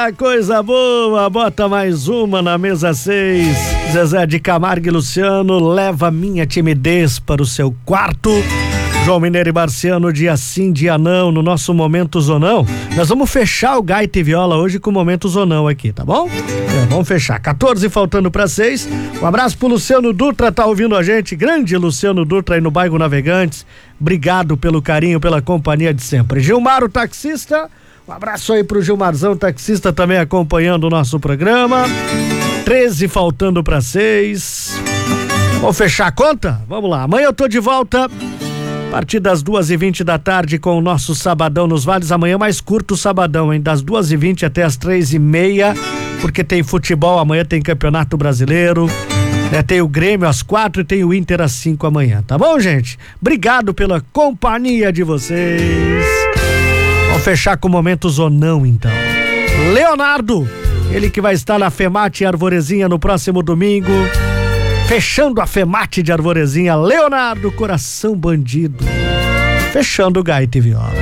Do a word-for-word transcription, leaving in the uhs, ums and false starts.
Eita, coisa boa, bota mais uma na mesa seis. Zezé de Camargo e Luciano, leva minha timidez para o seu quarto. João Mineiro e Marciano, dia sim, dia não, no nosso Momentos ou Não. Nós vamos fechar o Gaita e Viola hoje com Momentos ou Não aqui, tá bom? É, vamos fechar. quatorze faltando para seis. Um abraço pro Luciano Dutra, tá ouvindo a gente. Grande Luciano Dutra aí no Bairro Navegantes. Obrigado pelo carinho, pela companhia de sempre. Gilmar, o taxista. Um abraço aí pro Gilmarzão, taxista, também acompanhando o nosso programa. treze faltando para seis. Vamos fechar a conta? Vamos lá. Amanhã eu tô de volta a partir das duas e vinte da tarde com o nosso Sabadão nos Vales. Amanhã mais curto o Sabadão, hein? Das duas e vinte até as três e meia, porque tem futebol, amanhã tem Campeonato Brasileiro, né? Tem o Grêmio às quatro e tem o Inter às cinco amanhã, tá bom, gente? Obrigado pela companhia de vocês. Vamos fechar com Momentos ou Não, então. Leonardo, ele que vai estar na FEMAT Arvorezinha no próximo domingo. Fechando a FEMAT de Arvorezinha, Leonardo, Coração Bandido. Fechando o Gaita e Viola.